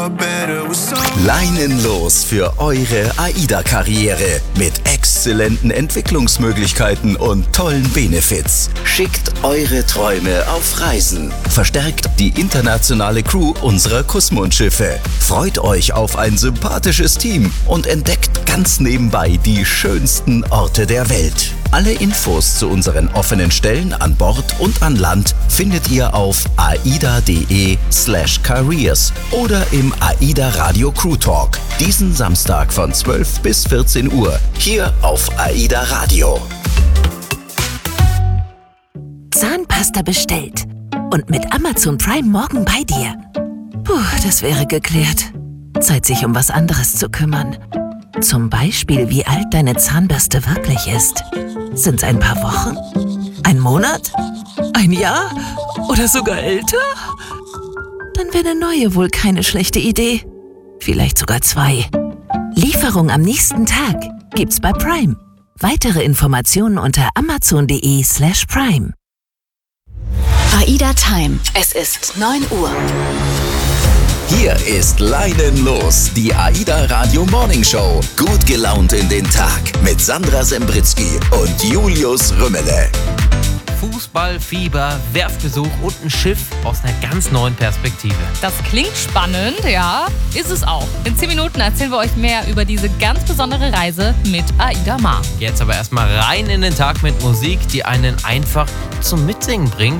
Leinenlos für eure AIDA-Karriere mit exzellenten Entwicklungsmöglichkeiten und tollen Benefits. Schickt eure Träume auf Reisen. Verstärkt die internationale Crew unserer Kussmundschiffe. Freut euch auf ein sympathisches Team und entdeckt ganz nebenbei die schönsten Orte der Welt. Alle Infos zu unseren offenen Stellen an Bord und an Land findet ihr auf aida.de/careers oder im AIDA Radio Crew Talk. Diesen Samstag von 12 bis 14 Uhr hier auf AIDA Radio. Zahnpasta bestellt und mit Amazon Prime morgen bei dir. Puh, das wäre geklärt. Zeit, sich um was anderes zu kümmern. Zum Beispiel, wie alt deine Zahnbürste wirklich ist. Sind's ein paar Wochen? Ein Monat? Ein Jahr? Oder sogar älter? Dann wäre eine neue wohl keine schlechte Idee. Vielleicht sogar 2. Lieferung am nächsten Tag gibt's bei Prime. Weitere Informationen unter amazon.de/prime. AIDA Time. Es ist 9 Uhr. Hier ist Leinenlos, die AIDA Radio Morning Show. Gut gelaunt in den Tag mit Sandra Sembritzky und Julius Rümmele. Fußballfieber, Werftbesuch und ein Schiff aus einer ganz neuen Perspektive. Das klingt spannend, ja, ist es auch. In 10 Minuten erzählen wir euch mehr über diese ganz besondere Reise mit AIDA Mar. Jetzt aber erstmal rein in den Tag mit Musik, die einen einfach zum Mitsingen bringt.